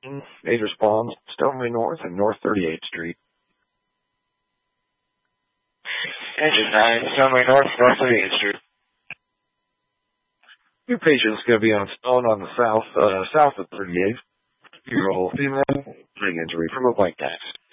Major Palms, Stoneway North, and North 38th Street. Engine 9, Stoneway North, North 38th Street. Your patient's going to be on the south of 38th. Year-old female, ring injury from a bike accident.